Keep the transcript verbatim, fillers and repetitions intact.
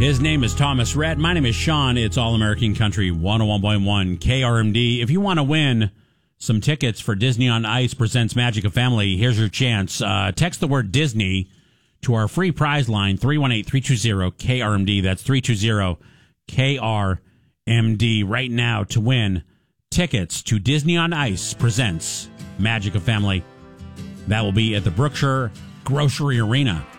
His name is Thomas Rhett. My name is Sean. It's All American Country one oh one point one K R M D. If you want to win some tickets for Disney on Ice presents Magic of Family, here's your chance. Uh, text the word Disney to our free prize line, three one eight, three two zero, K R M D. That's three two zero, K R M D right now to win tickets to Disney on Ice presents Magic of Family. That will be at the Brookshire Grocery Arena.